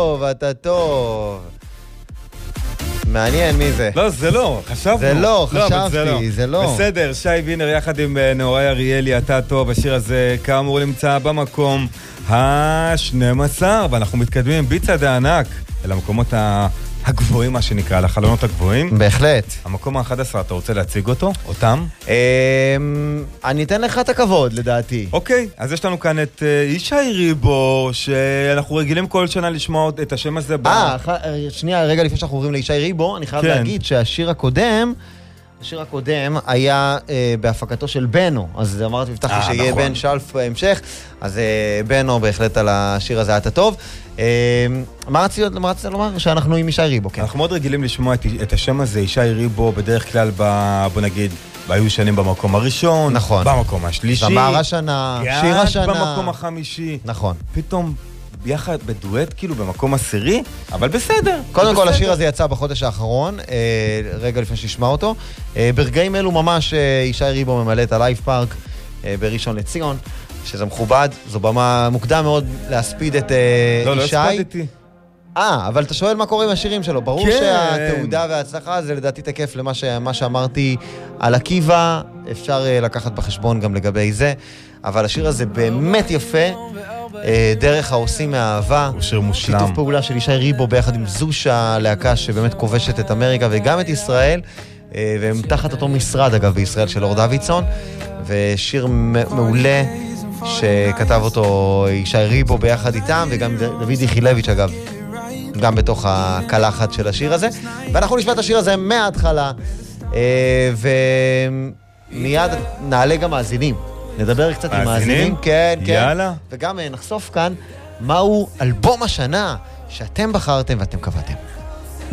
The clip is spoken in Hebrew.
טוב, אתה טוב. מעניין מי זה. לא, זה לא, חשבנו. זה לא, חשבתי, זה לא. בסדר, שי וינר יחד עם נאורי אריאלי, אתה טוב, השיר הזה כאמור נמצא במקום ה-12, ואנחנו מתקדמים בצעדי הענק אל המקומות הגבוהים, מה שנקרא, לחלונות הגבוהים. בהחלט. המקום ה-11, אתה רוצה להציג אותו? אותם? אני אתן לך את הכבוד, לדעתי. אוקיי, אז יש לנו כאן את ישי ריבו, שאנחנו רגילים כל שנה לשמוע את השם הזה. שנייה, רגע לפני שאנחנו עוברים לישי ריבו, אני חייב להגיד שהשיר הקודם היה בהפקתו של בנו, אז אמרתי, הבטחתי שיהיה בן שלף בהמשך, אז בנו בהחלט על השיר הזה, אתה טוב. מה רצית לומר? שאנחנו עם ישי ריבו, כן. אנחנו מאוד רגילים לשמוע את השם הזה, ישי ריבו, בדרך כלל, בוא נגיד, והיו שנים במקום הראשון, נכון. במקום השלישי, זמר השנה, שיר השנה, במקום החמישי, נכון. פתאום ביחד בדואט, כאילו במקום עשירי, אבל בסדר. קודם כל, השיר הזה יצא בחודש האחרון, רגע לפני שישמע אותו. ברגעים אלו ממש ישי ריבו ממלא את הלייב פארק בראשון לציון, שזה מכובד, זו במה מוקדם מאוד להספיד את ישי. לא הספדתי. אבל אתה שואל מה קורה עם השירים שלו. ברור כן. שהתעודה וההצלחה זה לדעתי תקף למה שאמרתי על עקיבא, אפשר לקחת בחשבון גם לגבי זה, אבל השיר הזה באמת יפה, דרך העושים מהאהבה. הוא שיר מושלם. שיתוף פעולה של ישי ריבו ביחד עם זושה, להקה שבאמת כובשת את אמריקה וגם את ישראל, והם תחת אותו משרד אגב בישראל של אור דוידסון, ושיר מעולה שכתב אותו ישי ריבו ביחד איתם, וגם דוד יחילביץ' אגב, גם בתוך הקלחת של השיר הזה. ואנחנו נשמע את השיר הזה מההתחלה, ומיד נעלה גם מאזינים. נדבר קצת עם מאזינים. כן, כן. יאללה. וגם נחשוף כאן מהו אלבום השנה שאתם בחרתם ואתם קבעתם.